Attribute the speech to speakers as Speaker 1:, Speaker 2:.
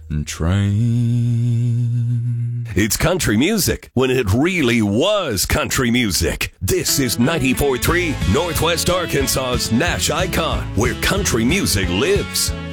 Speaker 1: train.
Speaker 2: It's country music when it really was country music. This is 94.3 Northwest Arkansas's Nash Icon, where country music lives.